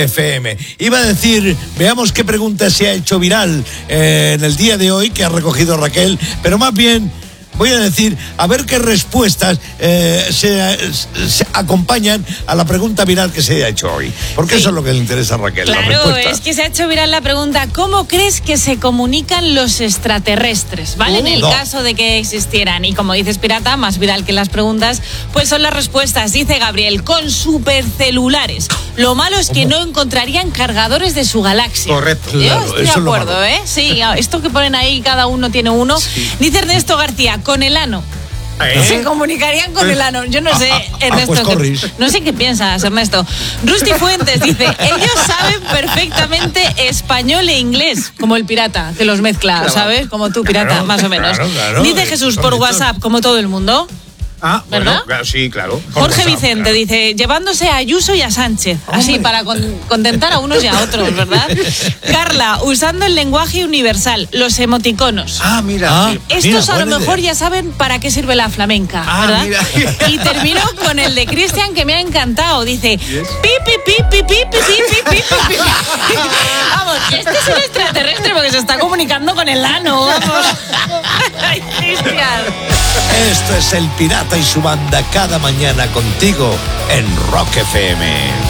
FM. Iba a decir, veamos qué pregunta se ha hecho viral en el día de hoy, que ha recogido Raquel, pero más bien voy a decir, a ver qué respuestas se acompañan a la pregunta viral que se ha hecho hoy. Porque eso es lo que le interesa a Raquel. Claro, es que se ha hecho viral la pregunta, ¿cómo crees que se comunican los extraterrestres? ¿Vale? En el caso de que existieran. Y como dices, Pirata, más viral que las preguntas, pues son las respuestas. Dice Gabriel, con supercelulares. Lo malo es que no encontrarían cargadores de su galaxia. Correcto. Yo Claro, estoy de acuerdo, Sí, esto que ponen ahí, cada uno tiene uno. Sí. Dice Ernesto García, con el ano. Se comunicarían con el ano. Yo no sé, Ernesto. Pues no sé qué piensas, Ernesto. Rusty Fuentes dice, ellos saben perfectamente español e inglés, como el pirata, que los mezcla, claro. ¿Sabes? Como tú, pirata, claro, más o menos. Claro, dice Jesús por WhatsApp, como todo el mundo. Ah, ¿verdad? Bueno, sí, claro. Jorge Vicente dice, llevándose a Ayuso y a Sánchez, así para contentar a unos y a otros, ¿verdad? Carla, usando el lenguaje universal, los emoticonos. Ah, mira. Estos a lo mejor ya saben para qué sirve la flamenca, ¿verdad? Mira. Y termino con el de Cristian, que me ha encantado. Dice, pi. Vamos, este es un extraterrestre porque se está comunicando con el ano, vamos. Ay, Cristian. Esto es El Pirata y su banda cada mañana contigo en Rock FM.